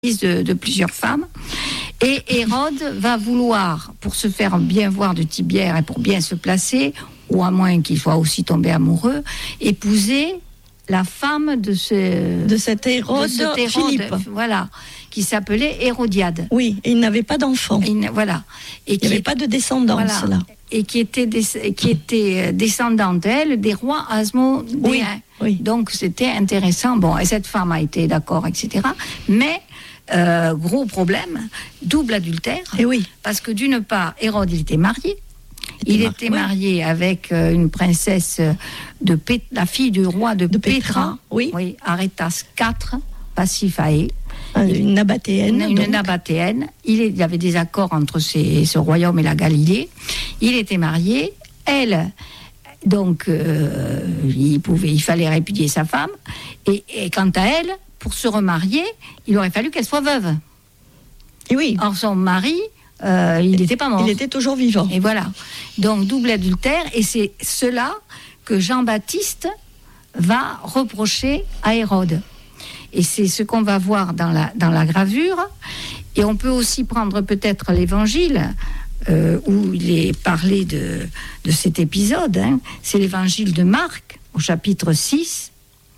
de plusieurs femmes. Et Hérode va vouloir, pour se faire bien voir de Tibière et pour bien se placer, ou à moins qu'il soit aussi tombé amoureux, épouser la femme de cet Hérode, Philippe. Voilà, qui s'appelait Hérodiade. Oui, et il n'avait pas d'enfant. Voilà. Et il n'y avait pas de descendance, voilà, là. Et qui était descendante, elle, des rois asmodéens. Oui, oui. Donc, c'était intéressant. Bon, et cette femme a été d'accord, etc. Mais, gros problème, double adultère. Et oui. Parce que d'une part, Hérode, il était marié. Il était marié avec une princesse la fille du roi de Pétra. Oui. Arétas IV, Pasiphae. Une nabatéenne. Une nabatéenne. Il y avait des accords entre ce royaume et la Galilée. Il était marié. Elle, donc, il fallait répudier sa femme. Et quant à elle, pour se remarier, il aurait fallu qu'elle soit veuve. Et oui. Or, son mari, il n'était pas mort. Il était toujours vivant. Et voilà. Donc, double adultère. Et c'est cela que Jean-Baptiste va reprocher à Hérode. Et c'est ce qu'on va voir dans la gravure. Et on peut aussi prendre peut-être l'évangile où il est parlé de cet épisode. C'est l'évangile de Marc, au chapitre 6.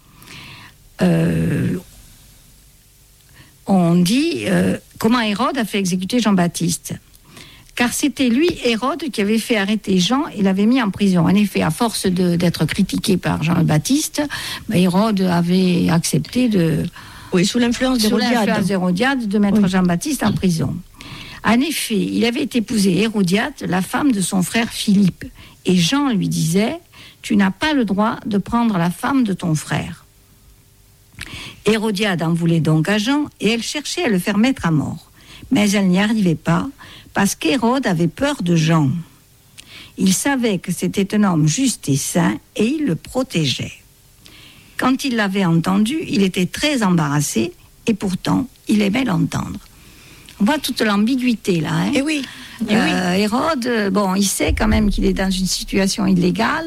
On dit comment Hérode a fait exécuter Jean-Baptiste. Car c'était lui, Hérode, qui avait fait arrêter Jean et l'avait mis en prison. En effet, à force d'être critiqué par Jean-Baptiste, Hérode avait accepté sous l'influence d'Hérodiade, de mettre Jean-Baptiste en prison. En effet, il avait épousé Hérodiade, la femme de son frère Philippe. Et Jean lui disait, « Tu n'as pas le droit de prendre la femme de ton frère. » Hérodiade en voulait donc à Jean et elle cherchait à le faire mettre à mort. Mais elle n'y arrivait pas parce qu'Hérode avait peur de Jean. Il savait que c'était un homme juste et saint et il le protégeait. Quand il l'avait entendu, il était très embarrassé et pourtant, il aimait l'entendre. On voit toute l'ambiguïté là. Et oui. Hérode, il sait quand même qu'il est dans une situation illégale.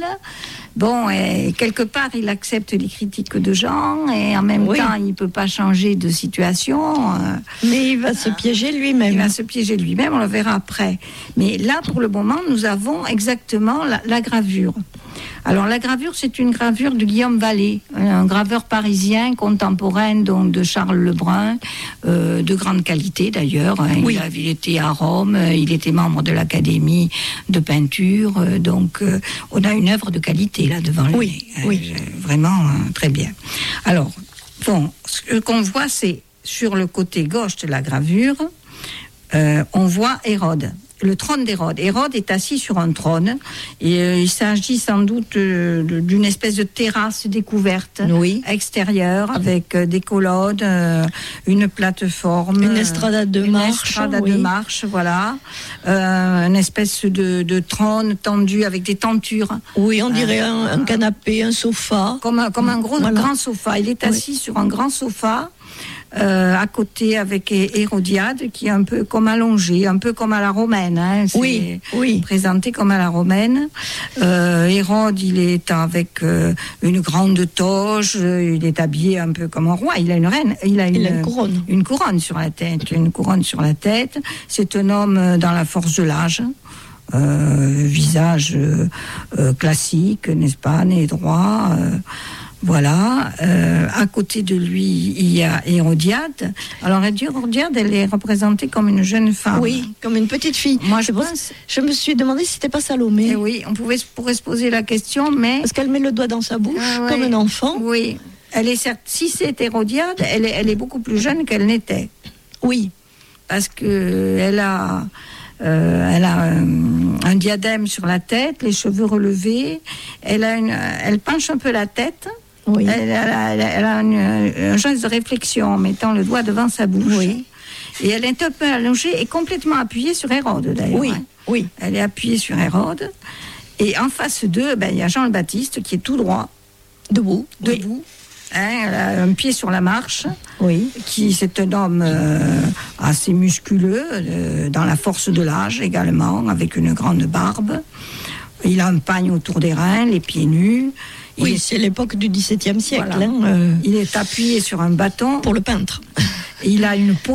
Et quelque part, il accepte les critiques de Jean et en même temps, il ne peut pas changer de situation. Mais il va se piéger lui-même. Il va se piéger lui-même, on le verra après. Mais là, pour le moment, nous avons exactement la gravure. Alors, la gravure, c'est une gravure de Guillaume Vallée, un graveur parisien contemporain donc, de Charles Lebrun, de grande qualité d'ailleurs. Il était à Rome, il était membre de l'Académie de peinture, donc on a une œuvre de qualité là devant lui. Vraiment très bien. Alors, ce qu'on voit, c'est sur le côté gauche de la gravure, on voit Hérode. Le trône d'Hérode. Hérode est assis sur un trône et il s'agit sans doute d'une espèce de terrasse découverte extérieure avec des colonnes, une plateforme, une estrade de marche, voilà, une espèce de trône tendu avec des tentures. Oui, on dirait un canapé, un sofa. Comme un grand sofa. Il est assis sur un grand sofa. À côté avec Hérodiade qui est un peu comme allongée, un peu comme à la romaine. C'est présenté comme à la romaine. Hérode, il est avec une grande toge, il est habillé un peu comme un roi. Il a une reine, il a une couronne sur la tête. C'est un homme dans la force de l'âge. Visage classique, n'est-ce pas, nez droit. Voilà, à côté de lui, il y a Hérodiade. Alors, Hérodiade, elle est représentée comme une jeune femme. Oui, comme une petite fille. Moi, je me suis demandé si c'était pas Salomé. Et oui, pourrait se poser la question, mais... Parce qu'elle met le doigt dans sa bouche, comme un enfant. Oui, elle est certes, si c'est Hérodiade, elle est beaucoup plus jeune qu'elle n'était. Oui. Parce que elle a un diadème sur la tête, les cheveux relevés. Elle penche un peu la tête. Oui. Elle a un geste de réflexion en mettant le doigt devant sa bouche. Oui. Et elle est un peu allongée et complètement appuyée sur Hérode, d'ailleurs. Oui. Elle est appuyée sur Hérode. Et en face d'eux, il y a Jean le Baptiste qui est tout droit. Debout. Elle a un pied sur la marche. Oui. C'est un homme assez musculeux, dans la force de l'âge également, avec une grande barbe. Il a un pagne autour des reins, les pieds nus. Oui, c'est l'époque du XVIIe siècle. Voilà. Il est appuyé sur un bâton. Pour le peintre. Il a une